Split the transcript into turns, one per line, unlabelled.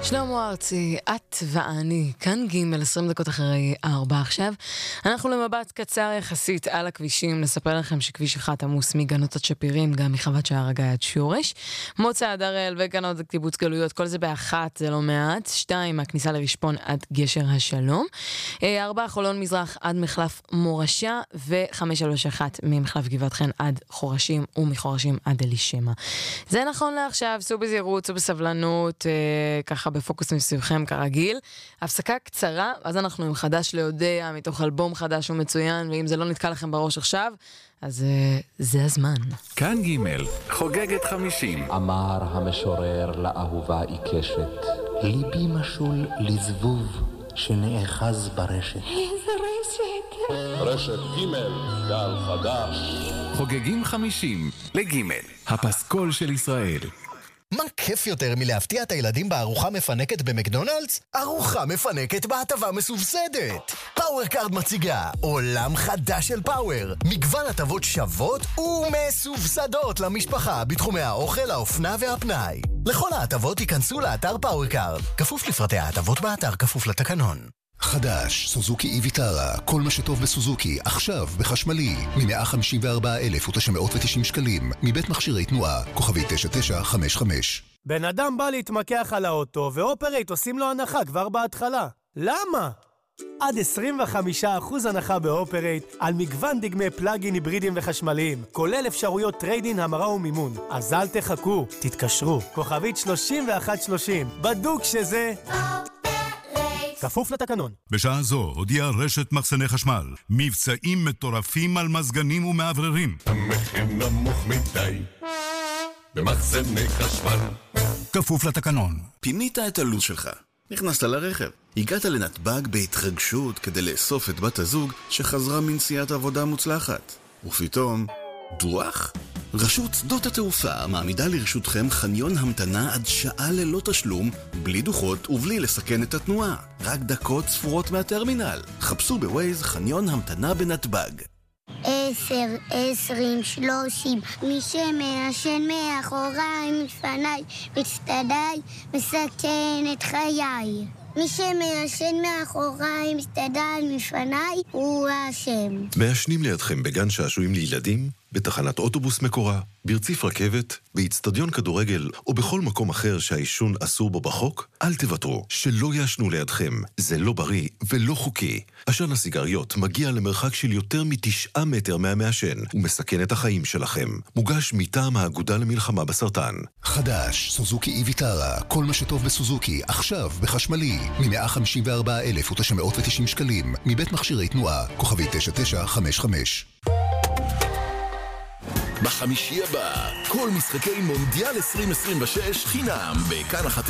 שלמה ארצי, את ואני, כאן ג' 20 דקות אחרי 4 עכשיו. אנחנו למבט קצר יחסית על הכבישים, נספר לכם שכביש 1 עמוס מגנות עד שפירים, גם מחוות שער הגיא עד שורש. מוצא עד הראל וגנות עד קיבוץ גלויות, כל זה באחת, זה לא מעט. 2, מהכניסה לרשפון עד גשר השלום. 4, חולון מזרח עד מחלף מורשה, ו531 ממחלף גבעת חן עד חורשים, ומחורשים עד אלישמע. זה נכון לעכשיו, סעו בזהירות, סעו בסבלנות, ככה בפוקוס מסביבכם כרגיל. הפסקה קצרה, אז אנחנו עם חדש ליודע, מתוך אלבום חדש ומצוין, ואם זה לא נתקע לכם בראש עכשיו, אז זה הזמן.
כאן ג' חוגגת 50.
אמר המשורר לאהובה עיקשת, ליבי משול לזבוב שנאחז ברשת.
איזה רשת?
רשת ג' גל חדש.
חוגגים 50 לג' הפסקול של ישראל.
מה כיף יותר מלהפתיע את הילדים בארוחה מפנקת במקדונלדס? ארוחה מפנקת בהטבה מסובסדת. פאוור קארד מציגה עולם חדש של פאוור. מגוון הטבות שוות ומסובסדות למשפחה בתחומי האוכל, האופנה והפנאי. לכל ההטבות ייכנסו לאתר פאוור קארד. כפוף לפרטי ההטבות באתר, כפוף לתקנון.
חדש, סוזוקי איביטרה, כל מה שטוב בסוזוקי, עכשיו בחשמלי, מ-154,990 שקלים, מבית מכשירי תנועה, כוכבי 9955.
בן אדם בא להתמקח על האוטו, ואופרייט עושים לו הנחה כבר בהתחלה. למה? עד 25% הנחה באופרייט, על מגוון דגמי פלאגין היברידים וחשמליים, כולל אפשרויות טריידין, המרה ומימון. אז אל תחכו, תתקשרו, כוכבית 3130, בדוק שזה... כפוף לתקנון.
בשעה זו הודיעה רשת מחסני חשמל מבצעים מטורפים על מזגנים ומעבררים.
המחיר נמוך מדי במחסני חשמל.
כפוף לתקנון.
פינית את הלו"ז שלך, נכנסת לרכב, הגעת לנתב"ג בהתרגשות כדי לאסוף את בת הזוג שחזרה מנסיעת עבודה מוצלחת, ופתאום דוח? רשות שדות התעופה מעמידה לרשותכם חניון המתנה עד שעה ללא תשלום, בלי דוחות ובלי לסכן את התנועה. רק דקות ספורות מהטרמינל. חפשו בווייז חניון המתנה בנתב"ג.
10, 20, 30, מי שמעשן מאחוריי, מפניי, מצטדיי, מסכן את חיי. מי שמעשן מאחוריי, מצטדיי, מפניי, הוא האשם.
מעשנים לידכם בגן שעשועים לילדים, בתחנת אוטובוס מקורה, ברציף רכבת, באצטדיון כדורגל או בכל מקום אחר שהעישון אסור בו בחוק, אל תוותרו, שלא יעשנו לידכם. זה לא בריא ולא חוקי. עשן הסיגריות מגיע למרחק של יותר מ9 מטר מהמעשן ומסכן את החיים שלכם. מוגש מטעם האגודה למלחמה בסרטן.
חדש, סוזוקי איביטרה, כל מה שטוב בסוזוקי, עכשיו בחשמלי, מ-154,990 שקלים, מבית מכשירי תנועה, כוכבי 9955.
בחמישי הבא, כל משחקי מונדיאל 2026 חינם בכאן 11.